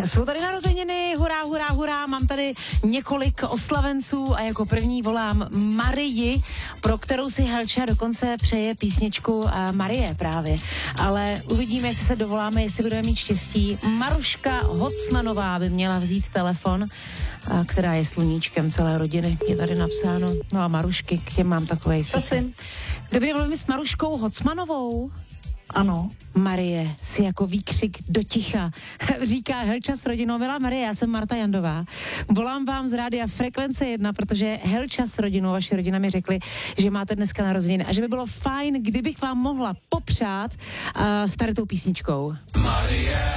Jsou tady narozeniny, hurá, hurá, hurá, mám tady několik oslavenců a jako první volám Marii, pro kterou si Helča dokonce přeje písničku Marie právě. Ale uvidíme, jestli se dovoláme, jestli budeme mít štěstí. Maruška Hocmanová by měla vzít telefon, která je sluníčkem celé rodiny, je tady napsáno. No a Marušky, k těm mám takovej speciál. Dobrý, mluvím s Maruškou Hocmanovou. Ano. Marie si jako výkřik do ticha říká Helča s rodinou. Milá Marie, já jsem Marta Jandová. Volám vám z rádia Frekvence 1, protože Helča s rodinou, vaše rodina mi řekli, že máte dneska narozeniny a že by bylo fajn, kdybych vám mohla popřát s tady tou písničkou. Marie.